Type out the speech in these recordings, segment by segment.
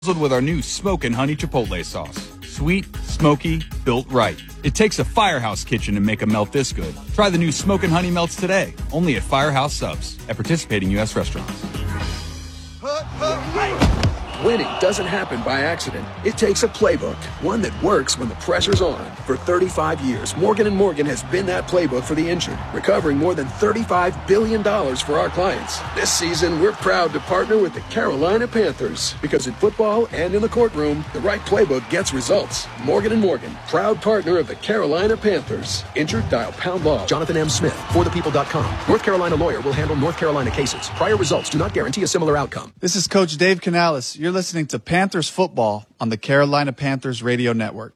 with our new Smokin' Honey Chipotle sauce. Sweet, smoky, built right. It takes a Firehouse kitchen to make a melt this good. Try the new Smokin' Honey Melts today, only at Firehouse Subs, at participating U.S. restaurants. Winning doesn't happen by accident. It takes a playbook, one that works when the pressure's on. For 35 years, Morgan & Morgan has been that playbook for the injured, recovering more than $35 billion for our clients. This season, we're proud to partner with the Carolina Panthers, because in football and in the courtroom, the right playbook gets results. Morgan & Morgan, proud partner of the Carolina Panthers. Injured? Dial #law. Jonathan M. Smith, forthepeople.com. North Carolina lawyer will handle North Carolina cases. Prior results do not guarantee a similar outcome. This is Coach Dave Canales. You're listening to Panthers football on the Carolina Panthers Radio Network.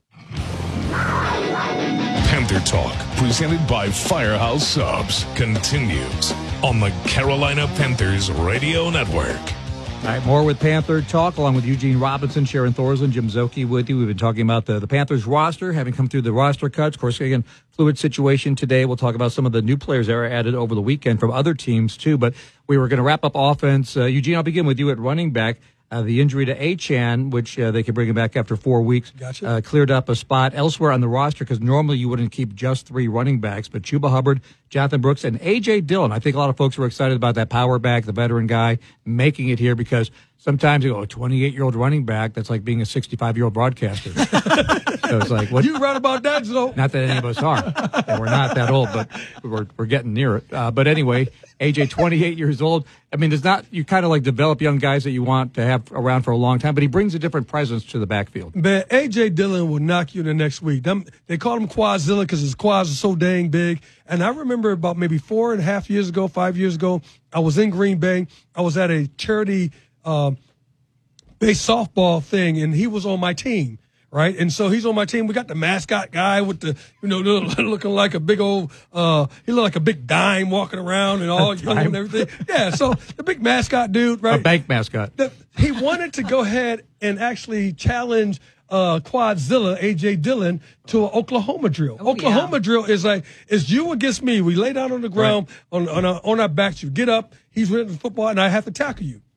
Panther Talk, presented by Firehouse Subs, continues on the Carolina Panthers Radio Network. All right, more with Panther Talk, along with Eugene Robinson, Sharon Thorson, Jim Szoke with you. We've been talking about the Panthers roster, having come through the roster cuts. Of course, again, fluid situation today. We'll talk about some of the new players that were added over the weekend from other teams, too. But we were going to wrap up offense. Eugene, I'll begin with you at running back. The injury to Achane, which they could bring him back after 4 weeks, Gotcha. Cleared up a spot elsewhere on the roster, because normally you wouldn't keep just 3 running backs. But Chuba Hubbard, Jonathan Brooks, and A.J. Dillon. I think a lot of folks were excited about that power back, the veteran guy, making it here, because sometimes you go, a 28-year-old running back, that's like being a 65-year-old broadcaster. So it's like, what? You right about that, Zo. Not that any of us are. And we're not that old, but we're getting near it. But anyway, AJ, 28 years old. I mean, you kind of like develop young guys that you want to have around for a long time, but he brings a different presence to the backfield. Man, A.J. Dillon will knock you the next week. They call him Quadzilla because his quads are so dang big. And I remember about maybe 4.5 years ago, 5 years ago, I was in Green Bay. I was at a charity based softball thing, and he was on my team. Right, and so he's on my team. We got the mascot guy with the, looking like a big old, he looked like a big dime walking around and all young and everything. Yeah, so the big mascot dude, right? A bank mascot. He wanted to go ahead and actually challenge Quadzilla, A.J. Dillon, to an Oklahoma drill. Oklahoma drill is you against me. We lay down on the ground on our backs. You get up. He's with the football, and I have to tackle you.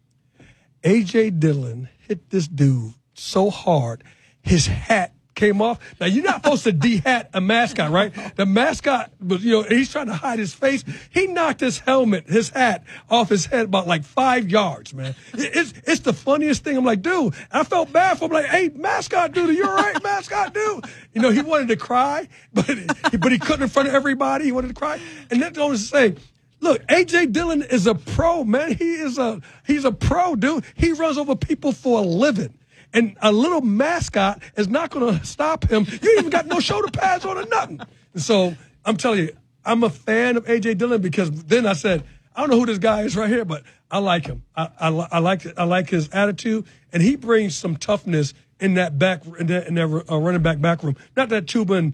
A.J. Dillon hit this dude so hard. His hat came off. Now, you're not supposed to de-hat a mascot, right? The mascot, he's trying to hide his face. He knocked his hat off his head about like 5 yards, man. It's the funniest thing. I'm like, dude, I felt bad for him. Like, hey, mascot dude, are you all right, mascot dude? He wanted to cry, but he couldn't in front of everybody. He wanted to cry. And then I was to say, look, A.J. Dillon is a pro, man. He's a pro, dude. He runs over people for a living. And a little mascot is not going to stop him. You ain't even got no shoulder pads on or nothing. And so I'm telling you, I'm a fan of A.J. Dillon, because then I said, I don't know who this guy is right here, but I like him. I like his attitude, and he brings some toughness in that running back room. Not that Chuba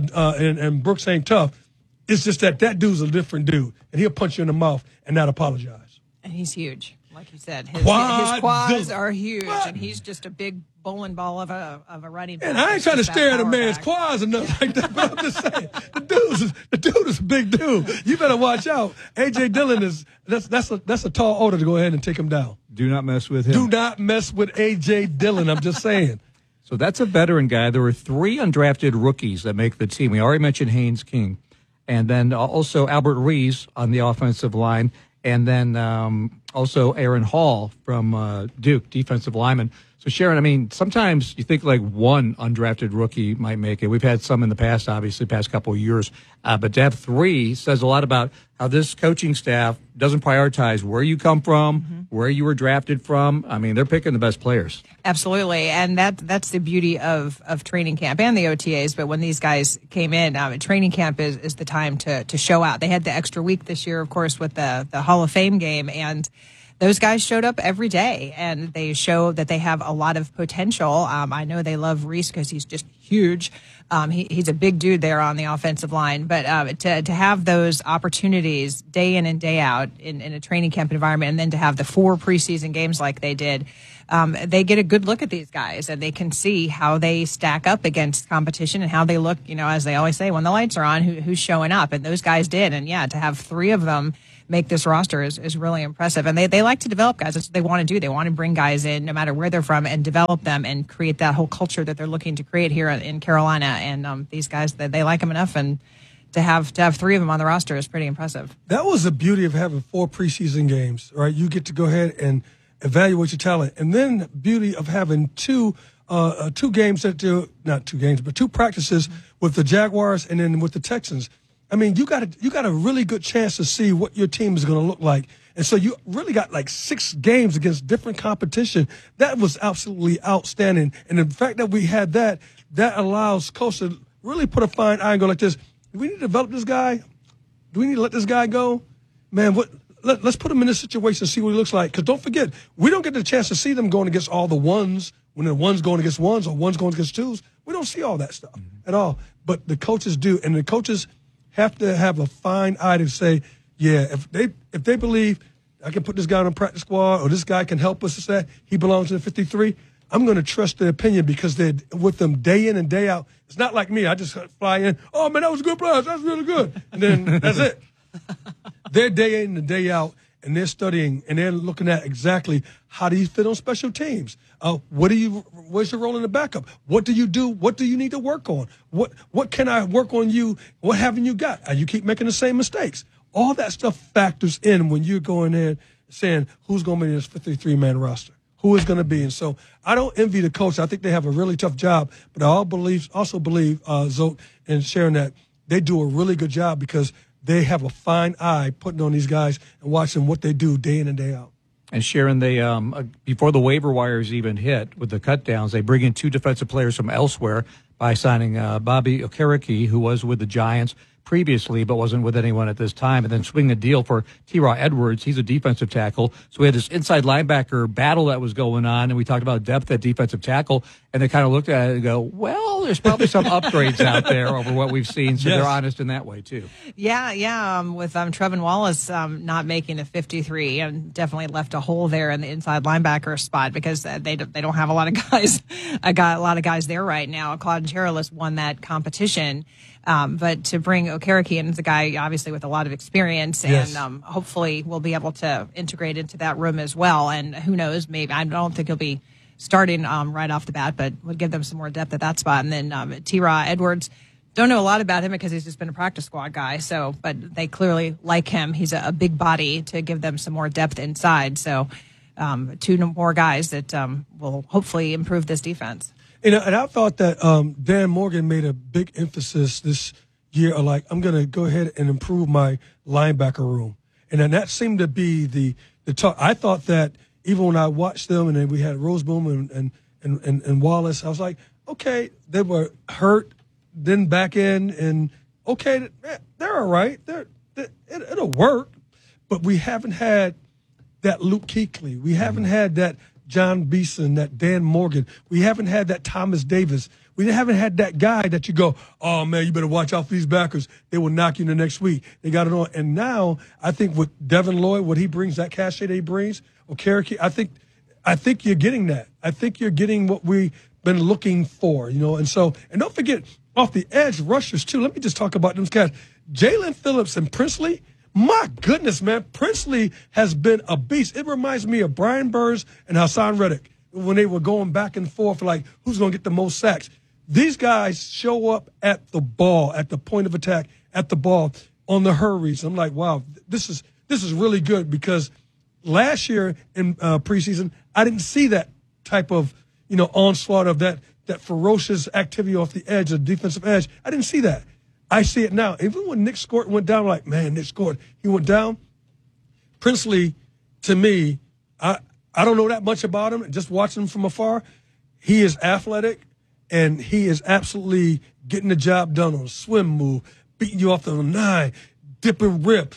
and Brooks ain't tough. It's just that dude's a different dude, and he'll punch you in the mouth and not apologize. And he's huge. Like you said, his quads are huge, and he's just a big bowling ball of a running back. And I ain't trying to stare at a man's quads or nothing like that, but I'm just saying, the dude is a big dude. You better watch out. A.J. Dillon that's a tall order to go ahead and take him down. Do not mess with him. Do not mess with A.J. Dillon. I'm just saying. So that's a veteran guy. There were 3 undrafted rookies that make the team. We already mentioned Haynes King, and then also Albert Rees on the offensive line. And then also Aaron Hall from Duke, defensive lineman. So, Sharon, I mean, sometimes you think like one undrafted rookie might make it. We've had some in the past, obviously, past couple of years. But to have 3 says a lot about how this coaching staff doesn't prioritize where you come from, where you were drafted from. I mean, they're picking the best players. Absolutely. And that's the beauty of training camp and the OTAs. But when these guys came in, training camp is the time to show out. They had the extra week this year, of course, with the Hall of Fame game. And those guys showed up every day, and they show that they have a lot of potential. I know they love Reese because he's just huge. He's a big dude there on the offensive line. But to have those opportunities day in and day out in a training camp environment, and then to have the 4 preseason games like they did, they get a good look at these guys, and they can see how they stack up against competition and how they look, as they always say, when the lights are on, who's showing up. And those guys did. And, yeah, to have 3 of them make this roster is really impressive. And they like to develop guys. That's what they want to do. They want to bring guys in, no matter where they're from, and develop them and create that whole culture that they're looking to create here in Carolina. And these guys, they like them enough, and to have 3 of them on the roster is pretty impressive. That was the beauty of having 4 preseason games, right? You get to go ahead and evaluate your talent, and then the beauty of having 2 games not 2 games, but 2 practices with the Jaguars and then with the Texans. I mean, you got a really good chance to see what your team is going to look like. And so you really got like 6 games against different competition. That was absolutely outstanding. And the fact that we had that allows coach to really put a fine eye and go like this. Do we need to develop this guy? Do we need to let this guy go? Man, let's put him in this situation and see what he looks like. Because don't forget, we don't get the chance to see them going against all the ones, when the ones going against ones or ones going against twos. We don't see all that stuff at all. But the coaches do. And the coaches have to have a fine eye to say, yeah, if they believe I can put this guy on a practice squad or this guy can help us to say he belongs in the 53, I'm going to trust their opinion because they're with them day in and day out. It's not like me. I just fly in. Oh, man, that was a good blast. That's really good. And then that's it. They're day in and day out, and they're studying, and they're looking at exactly how do you fit on special teams. Where's your role in the backup? What do you do? What do you need to work on? What can I work on you? What haven't you got? You keep making the same mistakes. All that stuff factors in when you're going there saying who's going to be in this 53-man roster. Who is going to be. And so I don't envy the coach. I think they have a really tough job. But I also believe, Zoe and Sharon, that they do a really good job because they have a fine eye putting on these guys and watching what they do day in and day out. And Sharon, they before the waiver wires even hit with the cut downs, they bring in 2 defensive players from elsewhere by signing Bobby Okereke, who was with the Giants previously but wasn't with anyone at this time, and then swing a deal for T-Raw Edwards. He's a defensive tackle. So we had this inside linebacker battle that was going on, and we talked about depth at defensive tackle, and they kind of looked at it and go, well, there's probably some upgrades out there over what we've seen, so they're honest in that way too. Yeah. With Trevin Wallace not making the 53, and definitely left a hole there in the inside linebacker spot because they don't have a lot of guys. I got a lot of guys there right now. Claude Cherilus won that competition. But to bring Okereke in as a guy, obviously, with a lot of experience, and hopefully we'll be able to integrate into that room as well. And who knows, maybe I don't think he'll be starting right off the bat, but we'll give them some more depth at that spot. And then T-Raw Edwards, don't know a lot about him because he's just been a practice squad guy. So, but they clearly like him. He's a big body to give them some more depth inside. So 2 more guys that will hopefully improve this defense. And I thought that Dan Morgan made a big emphasis this year of like, I'm going to go ahead and improve my linebacker room. And then that seemed to be the talk. I thought that even when I watched them and then we had Roseboom and Wallace, I was like, okay, they were hurt, then back in, and okay, they're all right. It'll work. But we haven't had that Luke Kuechly. We haven't had that John Beeson, that Dan Morgan. We haven't had that Thomas Davis. We haven't had that guy that you go, oh, man, you better watch out for these backers. They will knock you in the next week. They got it on. And now I think with Devin Lloyd, what he brings, that cachet that he brings, Okereke, I think you're getting that. I think you're getting what we've been looking for, you know. And so, and don't forget, off the edge rushers, too. Let me just talk about them guys. Jalen Phillips and Princely. My goodness, man, Princely has been a beast. It reminds me of Brian Burns and Hassan Reddick when they were going back and forth like who's going to get the most sacks. These guys show up at the ball, at the point of attack, at the ball, on the hurries. I'm like, wow, this is really good because last year in preseason, I didn't see that type of, onslaught of that ferocious activity off the edge, the defensive edge. I didn't see that. I see it now. Even when Nick Scott went down, I'm like, man, Nick Scott, he went down. Princely, to me, I don't know that much about him. Just watching him from afar, he is athletic, and he is absolutely getting the job done on a swim move, beating you off the 9, dip and rip.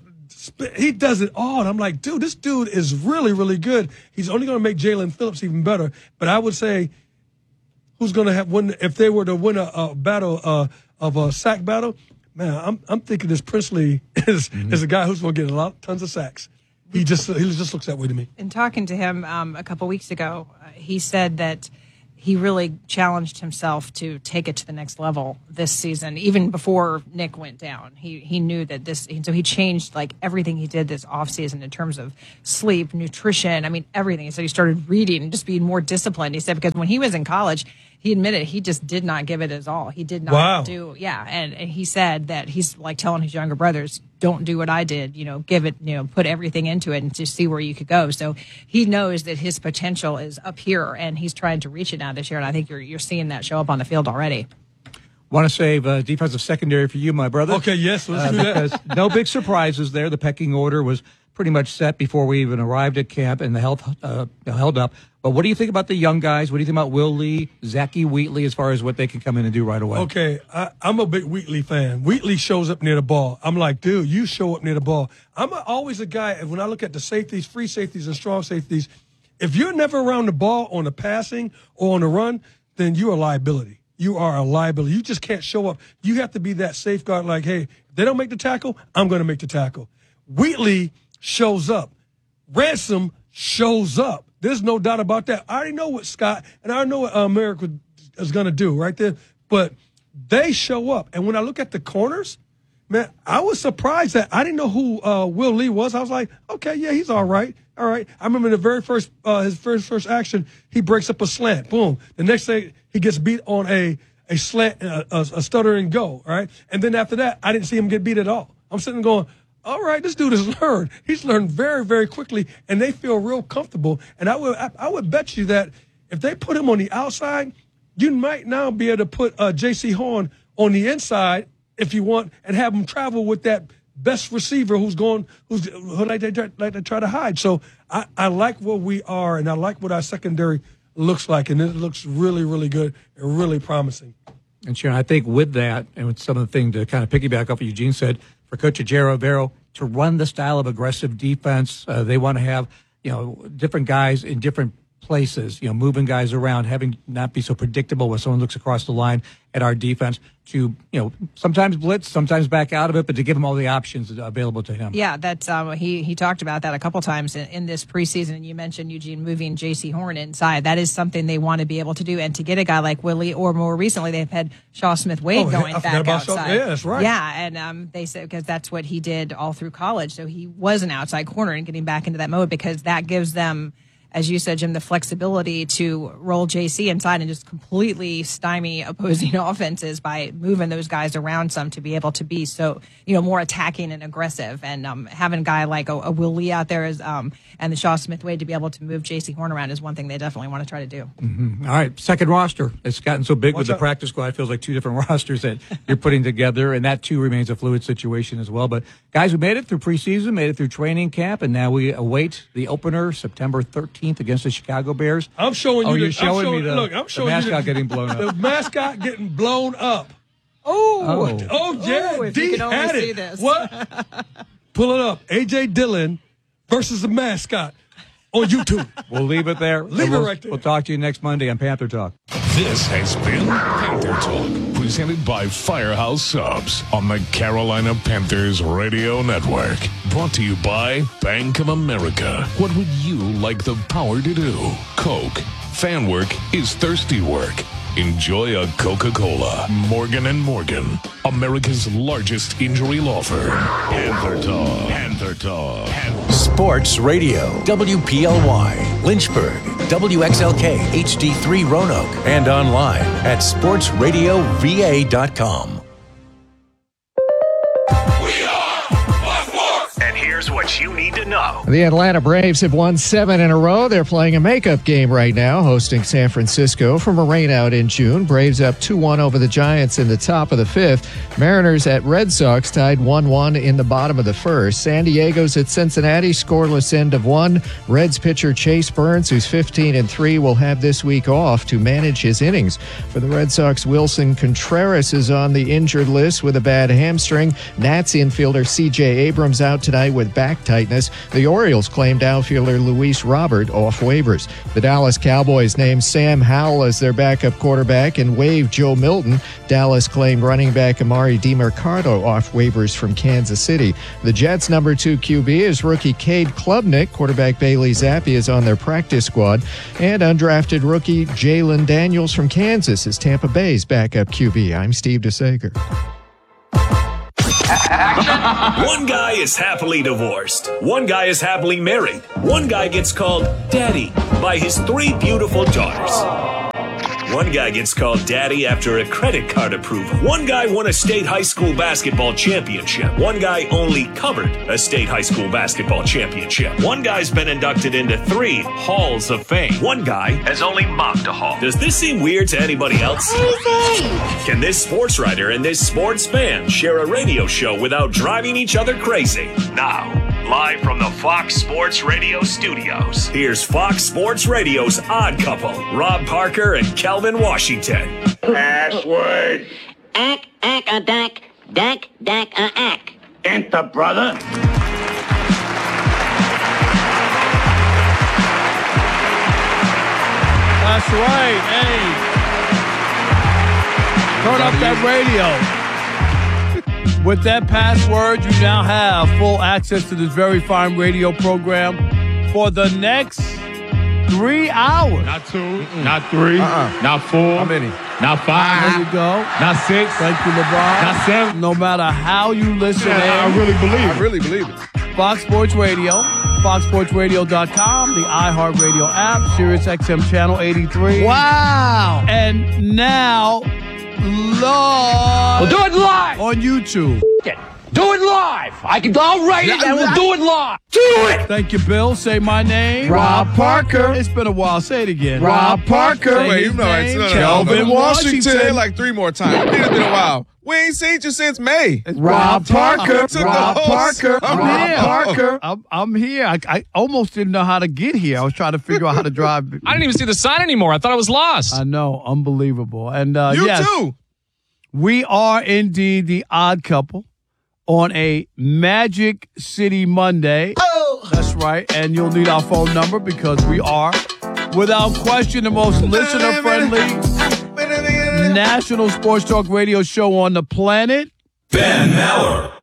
He does it all. And I'm like, dude, this dude is really, really good. He's only going to make Jalen Phillips even better. But I would say who's going to win if they were to win a battle of a sack battle, man, I'm thinking this Princely is a guy who's going to get tons of sacks. He just looks that way to me. In talking to him a couple weeks ago, he said that he really challenged himself to take it to the next level this season, even before Nick went down. He knew that so he changed like everything he did this offseason in terms of sleep, nutrition, I mean, everything. He said he started reading and just being more disciplined. He said because when he was in college, he admitted he just did not give it his all. He did not do, and he said that he's like telling his younger brothers, don't do what I did, give it, put everything into it and just see where you could go. So he knows that his potential is up here and he's trying to reach it now this year. And I think you're seeing that show up on the field already. Want to save defensive secondary for you, my brother. Okay, yes, let's do that. Because no big surprises there. The pecking order was pretty much set before we even arrived at camp, and the health held up. But what do you think about the young guys? What do you think about Will Lee, Zachy Wheatley, as far as what they can come in and do right away? Okay, I'm a big Wheatley fan. Wheatley shows up near the ball. I'm like, dude, you show up near the ball. I'm always a guy, when I look at the safeties, free safeties and strong safeties, if you're never around the ball on the passing or on the run, then you're a liability. You are a liability. You just can't show up. You have to be that safeguard like, hey, if they don't make the tackle, I'm going to make the tackle. Wheatley shows up. Ransom shows up. There's no doubt about that. I already know what Scott and I already know what America is going to do right there. But they show up. And when I look at the corners, man, I was surprised that I didn't know who Will Lee was. I was like, okay, yeah, he's all right. All right. I remember the very first, his first action, he breaks up a slant. Boom. The next thing, he gets beat on a slant, a stutter and go. All right. And then after that, I didn't see him get beat at all. I'm sitting going, all right, this dude has learned. He's learned very, very quickly, and they feel real comfortable. And I would bet you that if they put him on the outside, you might now be able to put J.C. Horn on the inside if you want, and have him travel with that best receiver who like they try to hide. So I like where we are, and I like what our secondary looks like, and it looks really, really good and really promising. And Sharon, I think with that, and with some of the thing to kind of piggyback off what Eugene said, for Coach Ejiro Evero to run the style of aggressive defense, they want to have different guys in different places, moving guys around, having not be so predictable when someone looks across the line at our defense to, sometimes blitz, sometimes back out of it, but to give him all the options available to him. Yeah, that's he talked about that a couple times in this preseason. And you mentioned, Eugene, moving J.C. Horn inside. That is something they want to be able to do. And to get a guy like Willie, or more recently, they've had Shaw Smith-Wade going back outside. Yeah, that's right. Yeah, and they said because that's what he did all through college. So he was an outside corner and getting back into that mode because that gives them, as you said, Jim, the flexibility to roll JC inside and just completely stymie opposing offenses by moving those guys around some to be able to be so, more attacking and aggressive. And having a guy like a Will Lee out there and the Shaw Smith-Wade to be able to move JC Horn around is one thing they definitely want to try to do. Mm-hmm. All right, second roster. It's gotten so big with the practice squad. It feels like two different rosters that you're putting together, and that too remains a fluid situation as well. But guys who made it through preseason, made it through training camp, and now we await the opener September 13th against the Chicago Bears. I'm showing you. You're showing me the mascot getting blown up. The mascot getting blown up. Oh, yeah. If you can only see this. What? Pull it up. A.J. Dillon versus the mascot on YouTube. We'll leave it there. Leave it right there. We'll talk to you next Monday on Panther Talk. This has been Panther Talk, presented by Firehouse Subs on the Carolina Panthers Radio Network. Brought to you by Bank of America. What would you like the power to do? Coke. Fan work is thirsty work. Enjoy a Coca-Cola. Morgan & Morgan, America's largest injury law firm. Panther Talk. Panther Talk. Sports Radio, WPLY, Lynchburg, WXLK, HD3 Roanoke, and online at sportsradiova.com. What you need to know. The Atlanta Braves have won 7 in a row. They're playing a makeup game right now, hosting San Francisco from a rainout in June. Braves up 2-1 over the Giants in the top of the 5th. Mariners at Red Sox tied 1-1 in the bottom of the 1st. San Diego's at Cincinnati, scoreless end of 1. Reds pitcher Chase Burns, who's 15-3, will have this week off to manage his innings. For the Red Sox, Wilson Contreras is on the injured list with a bad hamstring. Nats infielder C.J. Abrams out tonight with back tightness. The Orioles claimed outfielder Luis Robert off waivers. The Dallas Cowboys named Sam Howell as their backup quarterback and waived Joe Milton. Dallas claimed running back Amari DiMercado off waivers from Kansas City. The Jets' number 2 QB is rookie Cade Klubnik. Quarterback Bailey Zappi is on their practice squad. And undrafted rookie Jalen Daniels from Kansas is Tampa Bay's backup QB. I'm Steve DeSager. One guy is happily divorced. One guy is happily married. One guy gets called Daddy by his 3 beautiful daughters. One guy gets called Daddy after a credit card approval. One guy won a state high school basketball championship. One guy only covered a state high school basketball championship. One guy's been inducted into 3 halls of fame. One guy has only mopped a hall. Does this seem weird to anybody else? Can this sports writer and this sports fan share a radio show without driving each other crazy? Now, live from the Fox Sports Radio studios, here's Fox Sports Radio's Odd Couple, Rob Parker and Kelvin Washington. Password. Ack-a-dack, dack-dack-a-ack. Enter, brother. That's right. Hey. Turn up that radio. With that password, you now have full access to this very fine radio program for the next 3 hours. Not 2, not 3, not 4. How many? Not 5. There you go. Not 6. Thank you, LeBron. Not 7. No matter how you listen in. I really believe it. I really believe it. Fox Sports Radio, foxsportsradio.com, the iHeartRadio app, Sirius XM Channel 83. Wow. And now, live. We'll do it live. On YouTube. Do it live. I'll write it and we'll do it live. Do it. Thank you, Bill. Say my name. Rob Parker. It's been a while. Say it again. Rob Parker. Wait, you know it's Kelvin Washington. Say it like 3 more times. It's been a while. We ain't seen you since May. Rob Parker. Rob Parker. Rob Parker. I'm here. I almost didn't know how to get here. I was trying to figure out how to drive. I didn't even see the sign anymore. I thought I was lost. I know. Unbelievable. And you yes, too. We are indeed the Odd Couple on a Magic City Monday. Oh! That's right. And you'll need our phone number because we are, without question, the most listener-friendly national sports talk radio show on the planet. Ben Maller.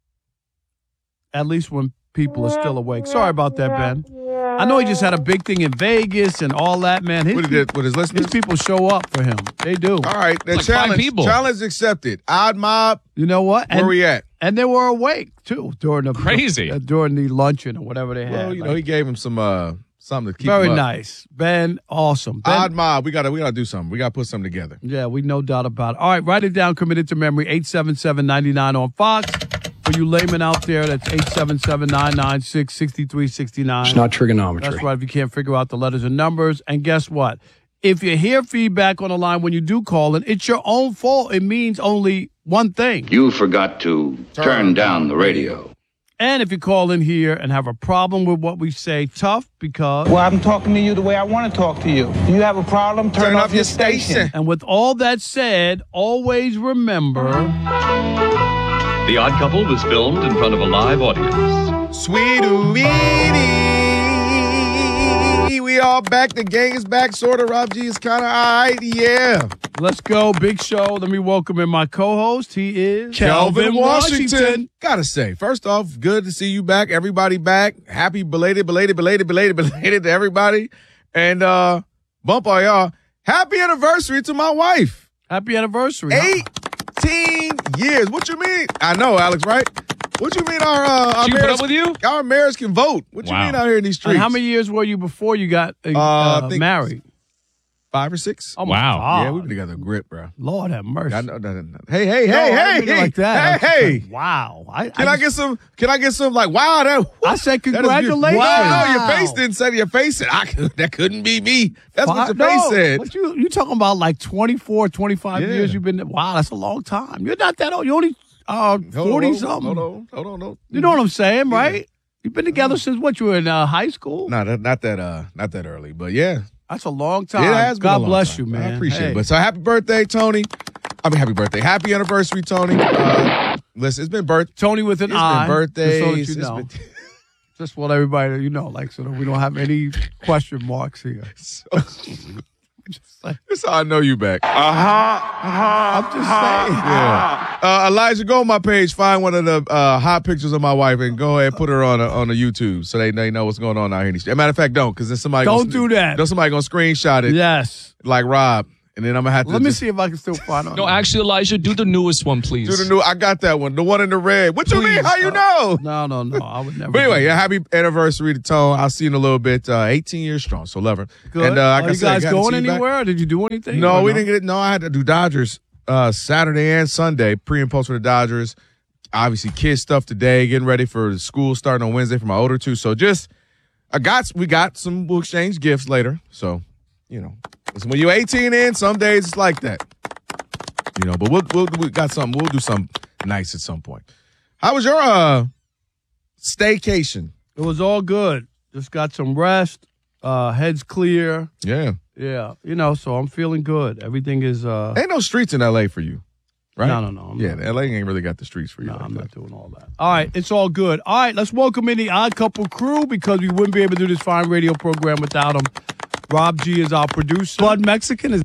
At least when people are still awake. Sorry about that, Ben. I know he just had a big thing in Vegas and all that, man. What he did with his listeners? His people show up for him. They do. All right. The like 5 people. Challenge accepted. Odd Mob. You know what? Where we at? And they were awake, too, during the crazy during the luncheon or whatever they had. Well, you know, he gave him some something to keep very him up. Nice. Ben, awesome. Ben, Odd Mob, we gotta do something. We gotta put something together. Yeah, we no doubt about it. All right, write it down, commit it to memory, 877-99 on Fox. For you laymen out there, that's 877-996-6369. It's not trigonometry. That's right, if you can't figure out the letters and numbers. And guess what? If you hear feedback on the line when you do call in, it's your own fault. It means only one thing. You forgot to turn down the radio. And if you call in here and have a problem with what we say, tough because... Well, I'm talking to you the way I want to talk to you. Do you have a problem? Turn off your station. And with all that said, always remember... The Odd Couple was filmed in front of a live audience. Sweet-oo-weedy. We all back. The gang is back. Sort of. Rob G is kind of all right. Yeah. Let's go. Big show. Let me welcome in my co-host. He is... Kelvin Washington. Gotta say, first off, good to see you back. Everybody back. Happy belated to everybody. And bump all y'all. Happy anniversary to my wife. Happy anniversary. 18 years. What you mean? I know, Alex, right? What you mean our she put up with you? Our mayors can vote. What you mean out here in these streets? And how many years were you before you got married? 5 or 6. Oh, wow. Yeah, we've been together a grip, bro. Lord have mercy. I know. Hey. Like that. Hey. Wow. Can I get some like, wow. I said congratulations. Wow. No, your face didn't say your face said, that couldn't be me. That's what your face said. What you talking about like 24, 25 years you've been there? Wow, that's a long time. You're not that old. You're only 40-something. Hold on. You know what I'm saying, right? You've been together since what? You were in high school? No, not that early, but yeah. That's a long time. It has been God a long bless time. you, man. I appreciate it. But so happy birthday, Tony. Happy birthday. Happy anniversary, Tony. Listen, it's been Tony with an it's I. Been birthdays. Just so that you know. Just want everybody to, like, so that we don't have any question marks here. That's how I know you back. I'm just saying. Yeah. Elijah, go on my page, find one of the hot pictures of my wife, and go ahead and put her on the YouTube so they know what's going on out here in the street. As a matter of fact, don't, because then somebody don't do that. Then somebody gonna screenshot it. Yes. Like Rob. And then I'm gonna have to. Let me see if I can still find it. No, actually, Elijah, do the newest one, please. Do the new. I got that one. The one in the red. What you mean? How you know? No. I would never. But anyway, happy anniversary to Tone. I'll see you in a little bit. 18 years strong. So love her. Good. And Are you guys going anywhere? Did you do anything? No, we didn't get it. No, I had to do Dodgers Saturday and Sunday, pre and post for the Dodgers. Obviously, kids stuff today. Getting ready for school starting on Wednesday for my older two. So we got some. We'll exchange gifts later. So when you're 18 in, some days it's like that. But we got something. We'll do something nice at some point. How was your staycation? It was all good. Just got some rest. Head's clear. Yeah. Yeah. So I'm feeling good. Everything is ain't no streets in LA for you, right? No. LA ain't really got the streets for you. No, I'm not doing all that. All right, it's all good. All right, let's welcome in the Odd Couple crew because we wouldn't be able to do this fine radio program without them. Rob G is our producer. Bud Mexican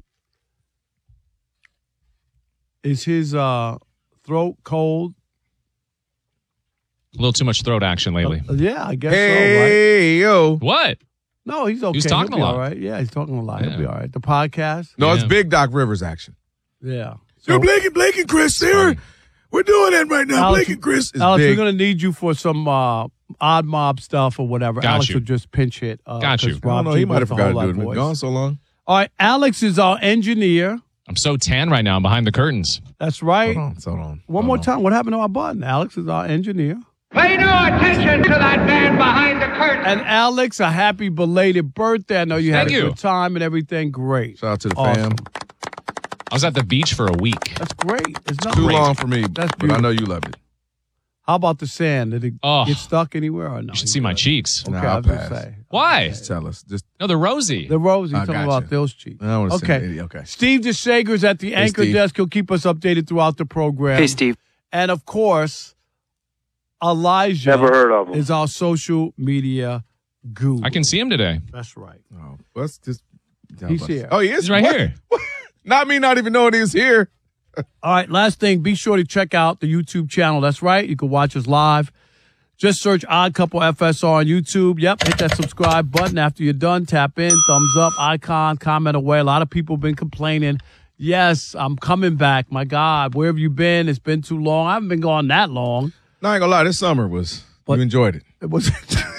is his throat cold? A little too much throat action lately. Yeah, I guess hey, so, right? yo. What? No, he's okay. He's talking a lot. All right. Yeah, he's talking a lot. Yeah. He'll be all right. The podcast. No, it's Big Doc Rivers action. Yeah. So, Blake and Chris here. We're doing that right now. Alex, Blake and Chris is Alex, big. we're going to need you for some odd mob stuff or whatever. Got Alex you. will just pinch hit. Got you. Rob He might have G forgot to wants do it. whole lot Been gone so long. All right, Alex is our engineer. I'm so tan right now. I'm behind the curtains. That's right. Hold on. One more time. What happened to our button? Alex is our engineer. Pay no attention to that man behind the curtain. And Alex, a happy belated birthday. I know you had a good time and everything. Great. Shout out to the Awesome. fam. I was at the beach for a week. That's great. It's not Too great. long for me, That's but I know beautiful. you loved it. How about the sand? Did it get stuck anywhere or no? You should see my cheeks. Okay, Nah, I I'll was going to pass. say. Why? Just tell us. No, they're rosy. The rose, he's I talking gotcha. about those cheeks. I don't want to Okay. Okay. Steve DeSager's at the anchor Steve. desk. He'll keep us updated throughout the program. Hey, Steve. And, of course, Elijah Never heard of him. is our social media guru. I can see him today. That's right. Oh, let's just. He's here. Oh, he is He's right What? here. Not me not even knowing he was here. All right, last thing, be sure to check out the YouTube channel. That's right. You can watch us live. Just search Odd Couple FSR on YouTube. Yep, hit that subscribe button. After you're done, tap in, thumbs up, icon, comment away. A lot of people have been complaining. Yes, I'm coming back. My God, where have you been? It's been too long. I haven't been gone that long. No, I ain't gonna lie. This summer you enjoyed it. It was,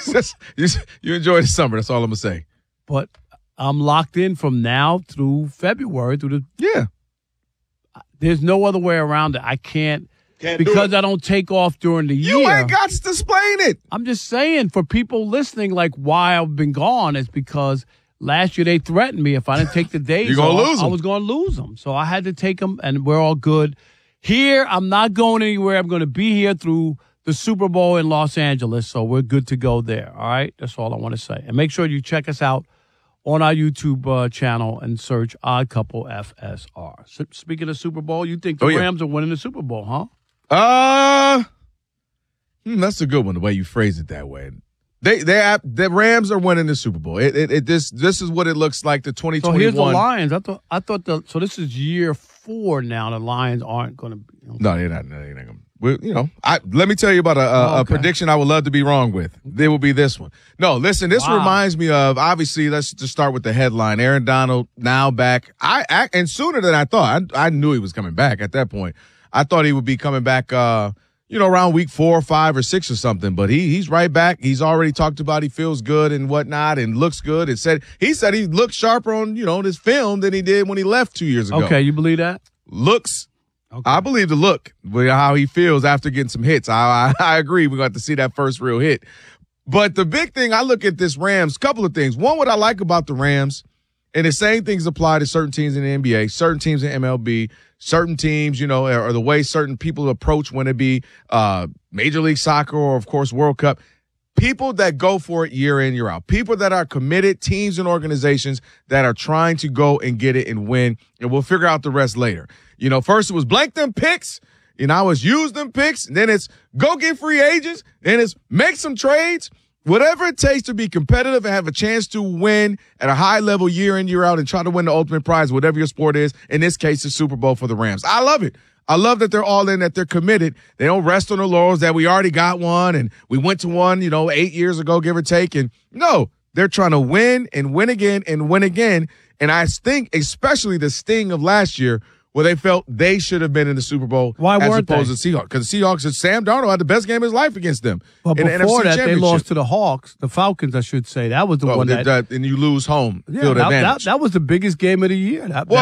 you enjoyed the summer. That's all I'm gonna say. but I'm locked in from now through February. Yeah. There's no other way around it. I can't because I don't take off during the year. You ain't got to explain it. I'm just saying, for people listening, like why I've been gone is because last year they threatened me if I didn't take the days You're gonna off, lose 'em. I was going to lose them. So I had to take them, and we're all good. Here, I'm not going anywhere. I'm going to be here through the Super Bowl in Los Angeles, so we're good to go there. All right? That's all I want to say. And make sure you check us out on our YouTube channel and search Odd Couple FSR. Speaking of Super Bowl, you think the Rams are winning the Super Bowl, huh? That's a good one. The way you phrase it that way, the Rams are winning the Super Bowl. This is what it looks like. The 2021. So here's the Lions. I thought so this is year 4 now. The Lions aren't going to be. No, they're not. They're not gonna. Let me tell you about a prediction I would love to be wrong with. It will be this one. No, listen. This reminds me of, obviously. Let's just start with the headline. Aaron Donald now back. And sooner than I thought. I knew he was coming back at that point. I thought he would be coming back. Around week 4 or 5 or 6 or something. But he's right back. He's already talked about he feels good and whatnot and looks good. He said he looked sharper on this film than he did when he left 2 years ago. Okay, you believe that? Looks. Okay. I believe the look, how he feels after getting some hits. I agree. We're going to have to see that first real hit. But the big thing, I look at this Rams, couple of things. One, what I like about the Rams, and the same things apply to certain teams in the NBA, certain teams in MLB, certain teams, or the way certain people approach when it be Major League Soccer or, of course, World Cup. People that go for it year in, year out. People that are committed, teams and organizations that are trying to go and get it and win, and we'll figure out the rest later. First it was blank them picks, now it's use them picks, and then it's go get free agents, then it's make some trades, Whatever it takes to be competitive and have a chance to win at a high level year in, year out and try to win the ultimate prize, whatever your sport is. In this case, the Super Bowl for the Rams. I love it. I love that they're all in, that they're committed. They don't rest on their laurels that we already got one and we went to one, 8 years ago, give or take. And no, they're trying to win and win again and win again. And I think especially the sting of last year where they felt they should have been in the Super Bowl as opposed to Seahawks. Because the Seahawks, Sam Darnold had the best game of his life against them. Well, in the before NFC that, they Championship. lost to the Hawks, the Falcons, I should say. That was the one that and you lose home field advantage. That was the biggest game of the year. That